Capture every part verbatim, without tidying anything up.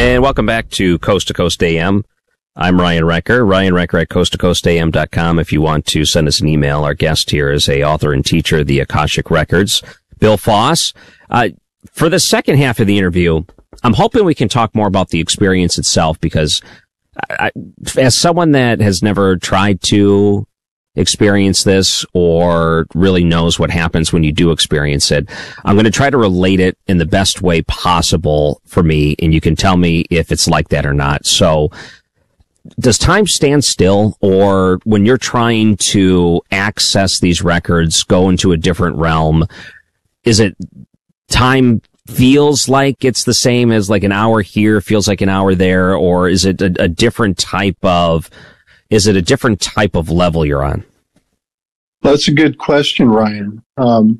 And welcome back to Coast to Coast A M. I'm Ryan Recker, Ryan Recker at coast to coast a m dot com. If you want to send us an email, our guest here is a author and teacher of the Akashic Records, Bill Foss. Uh, for the second half of the interview, I'm hoping we can talk more about the experience itself, because I, as someone that has never tried to experience this or really knows what happens when you do experience it, I'm going to try to relate it in the best way possible for me, and you can tell me if it's like that or not. So, does time stand still, or when you're trying to access these records, go into a different realm, is it time feels like it's the same as like an hour here feels like an hour there, or is it a, a different type of, is it a different type of level you're on? Well, that's a good question, Ryan. Um,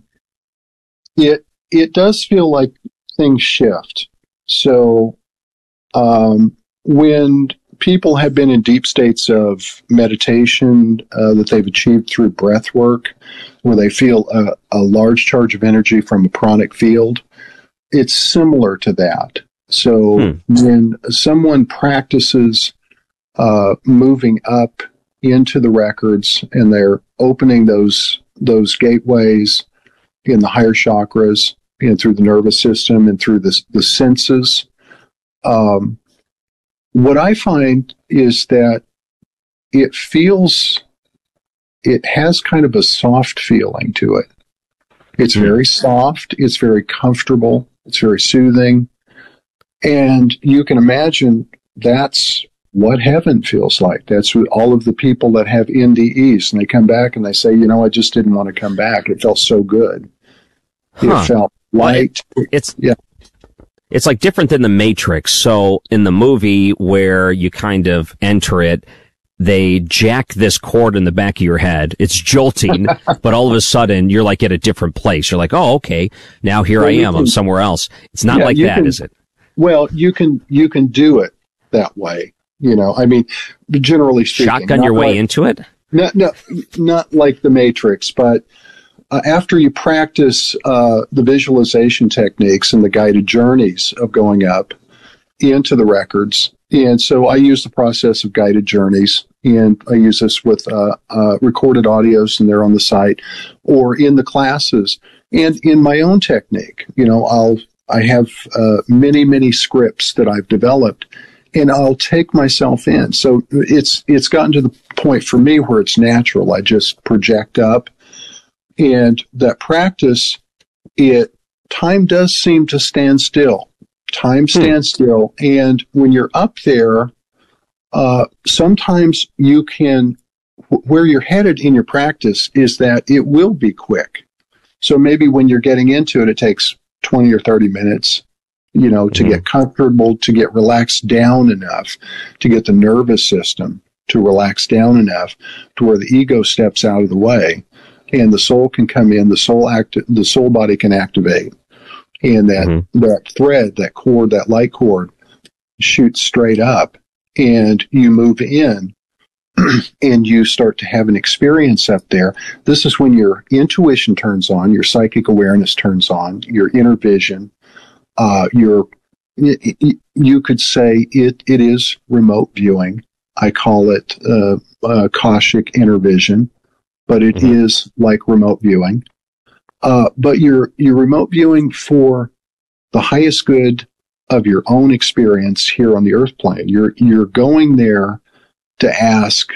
it, it does feel like things shift. So, um, when people have been in deep states of meditation uh, that they've achieved through breath work, where they feel a, a large charge of energy from a pranic field, it's similar to that. So hmm. when someone practices uh, moving up into the records and they're opening those those gateways in the higher chakras and through the nervous system and through the, the senses, um, what I find is that it feels, it has kind of a soft feeling to it. It's very soft. It's very comfortable. It's very soothing. And you can imagine that's what heaven feels like. That's what all of the people that have N D Es, and they come back and they say, you know, I just didn't want to come back. It felt so good. Huh. It felt light. Well, it, it's, yeah. It's like different than the Matrix. So in the movie where you kind of enter it, they jack this cord in the back of your head. It's jolting, but all of a sudden you're like at a different place. You're like, oh, okay, now here well, I am. Can, I'm somewhere else. It's not yeah, like that, can, is it? Well, you can, you can do it that way. You know, I mean, generally speaking. Shotgun your way like, into it? No, no, not like the Matrix, but Uh, after you practice uh, the visualization techniques and the guided journeys of going up into the records, and so I use the process of guided journeys, and I use this with uh, uh, recorded audios, and they're on the site, or in the classes, and in my own technique. You know, I'll I have uh, many many scripts that I've developed, and I'll take myself in. So it's it's gotten to the point for me where it's natural. I just project up. And that practice, it time does seem to stand still. Time stands hmm. still. And when you're up there, uh, sometimes you can, where you're headed in your practice is that it will be quick. So maybe when you're getting into it, it takes twenty or thirty minutes, you know, to mm-hmm. get comfortable, to get relaxed down enough, to get the nervous system to relax down enough to where the ego steps out of the way. And the soul can come in, the soul act, the soul body can activate, and that mm-hmm. that thread, that cord, that light cord, shoots straight up, and you move in, and you start to have an experience up there. This is when your intuition turns on, your psychic awareness turns on, your inner vision, uh, your you could say it it is remote viewing. I call it uh, uh, Akashic inner vision. But it mm-hmm. is like remote viewing. Uh, but you're, you're remote viewing for the highest good of your own experience here on the earth plane. You're, you're going there to ask,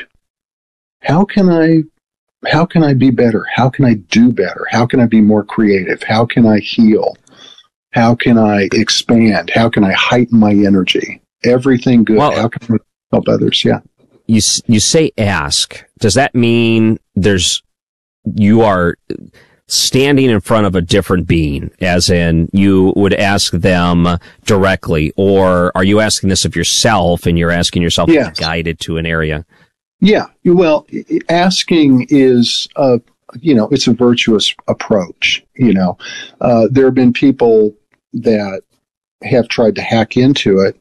how can I, how can I be better? How can I do better? How can I be more creative? How can I heal? How can I expand? How can I heighten my energy? Everything good. Well, how can I help others? Yeah. You, you say ask. Does that mean there's, you are standing in front of a different being, as in you would ask them directly, or are you asking this of yourself and you're asking yourself yes. to be guided to an area? Yeah. Well, asking is, uh, you know, it's a virtuous approach. You know, uh, there have been people that have tried to hack into it,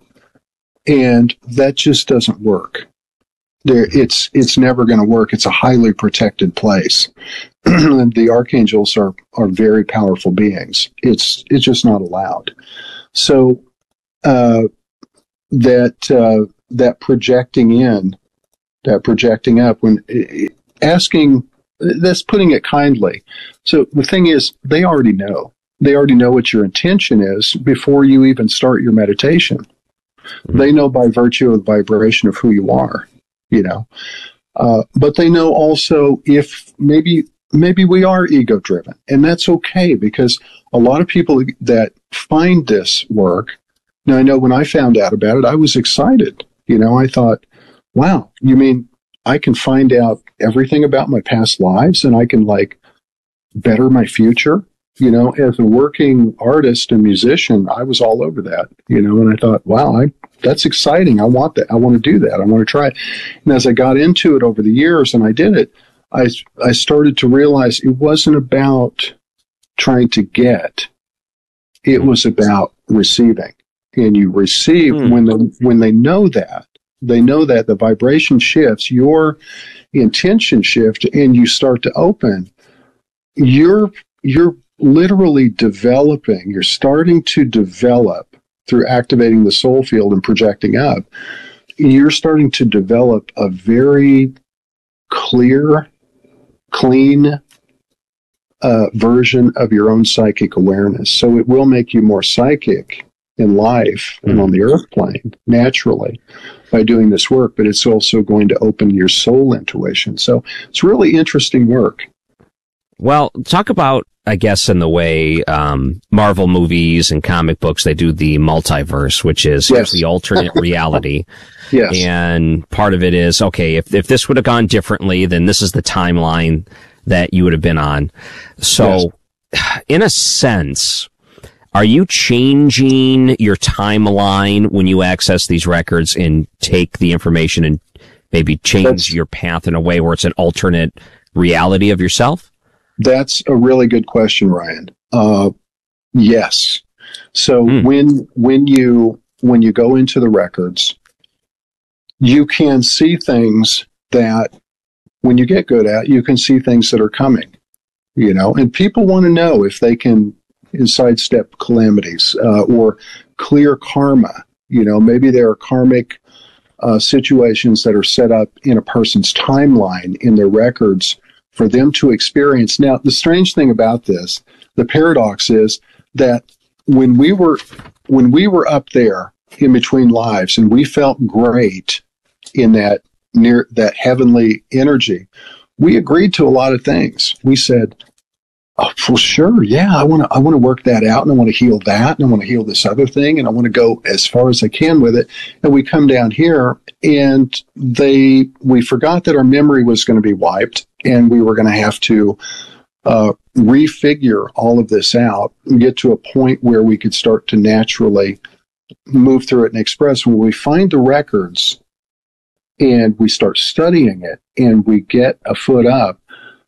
and that just doesn't work. There, it's it's never going to work. It's a highly protected place. The archangels are are very powerful beings. It's it's just not allowed. So, uh, that uh, that projecting in, that projecting up, when uh, asking, that's putting it kindly. So the thing is, they already know. They already know what your intention is before you even start your meditation. Mm-hmm. They know by virtue of the vibration of who you are, you know. Uh, but they know also if maybe maybe we are ego driven, and that's okay, because a lot of people that find this work. Now, I know when I found out about it, I was excited. You know, I thought, wow, you mean I can find out everything about my past lives and I can like better my future? You know, as a working artist and musician, I was all over that, you know, and I thought, wow, I, that's exciting. I want that. I want to do that. I want to try it. And as I got into it over the years and I did it, I, I started to realize it wasn't about trying to get. It was about receiving. And you receive mm. when they, when they know that, they know that the vibration shifts, your intention shifts, and you start to open. You're, you're, literally developing, you're starting to develop through activating the soul field and projecting up. You're starting to develop a very clear, clean uh, version of your own psychic awareness. So it will make you more psychic in life and on the earth plane naturally by doing this work, but it's also going to open your soul intuition. So it's really interesting work. Well, talk about, I guess, in the way um, Marvel movies and comic books, they do the multiverse, which is yes. the alternate reality. Yes. And part of it is, okay, if, if this would have gone differently, then this is the timeline that you would have been on. So, yes. in a sense, are you changing your timeline when you access these records and take the information and maybe change That's, your path in a way where it's an alternate reality of yourself? That's a really good question, Ryan. Uh, yes. So mm. when when you when you go into the records, you can see things that when you get good at, you can see things that are coming. You know, and people want to know if they can sidestep calamities uh, or clear karma. You know, maybe there are karmic uh, situations that are set up in a person's timeline in their records for them to experience. Now, the strange thing about this, the paradox is that when we were when we were up there in between lives and we felt great in that near that heavenly energy, we agreed to a lot of things. We said, oh, well, sure, yeah, I want to I want to work that out, and I want to heal that, and I want to heal this other thing, and I want to go as far as I can with it. And we come down here, and they we forgot that our memory was going to be wiped, and we were going to have to uh, refigure all of this out and get to a point where we could start to naturally move through it and express. When we find the records and we start studying it and we get a foot up,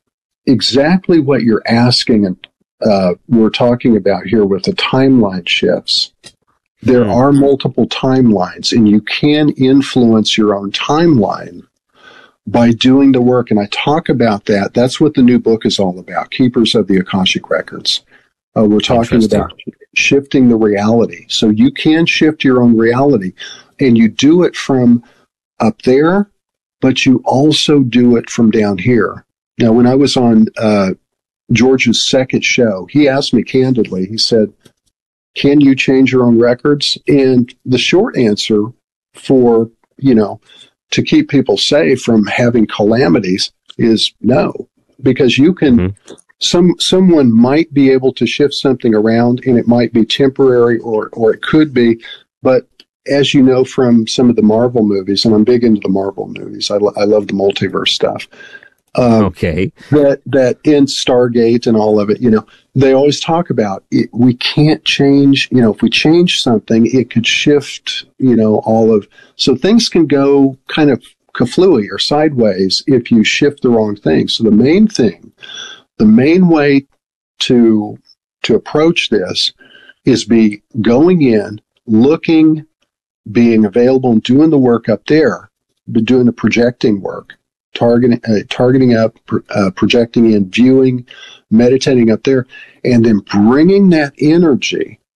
exactly what you're asking and uh, we're talking about here with the timeline shifts. There mm-hmm. are multiple timelines, and you can influence your own timeline by doing the work. And I talk about that. That's what the new book is all about, Keepers of the Akashic Records. Uh, we're talking about shifting the reality. So you can shift your own reality, and you do it from up there, but you also do it from down here. Now, when I was on uh, George's second show, he asked me candidly, he said, can you change your own records? And the short answer for, you know, to keep people safe from having calamities is no, because you can, mm-hmm. some someone might be able to shift something around, and it might be temporary, or or it could be, but as you know from some of the Marvel movies, and I'm big into the Marvel movies, I, lo- I love the multiverse stuff. Um, okay. That that in Stargate and all of it, you know, they always talk about it, we can't change, you know, if we change something, it could shift, you know, all of, so things can go kind of kaflooey or sideways if you shift the wrong thing. So the main thing, the main way to to approach this is be going in, looking, being available and doing the work up there, but doing the projecting work. Targeting, uh, targeting up, uh, projecting in, viewing, meditating up there, and then bringing that energy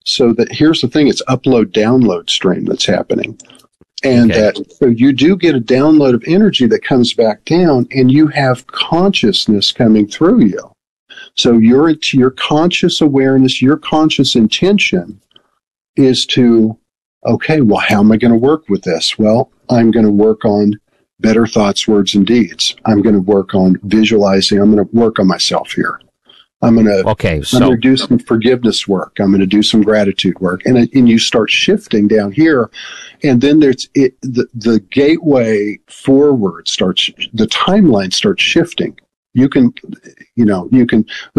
So that here's the thing, it's upload download stream that's happening. And Okay. that so you do get a download of energy that comes back down, and you have consciousness coming through you. So your your conscious awareness, your conscious intention is to, okay, well, how am I going to work with this? Well, I'm going to work on better thoughts, words, and deeds. I'm going to work on visualizing. I'm going to work on myself here. I'm going to, Okay. I'm So, going to do some forgiveness work. I'm going to do some gratitude work. And, it- and you start shifting down here. And then there's it, the, the gateway forward starts, the timeline starts shifting. You can, you know, you can,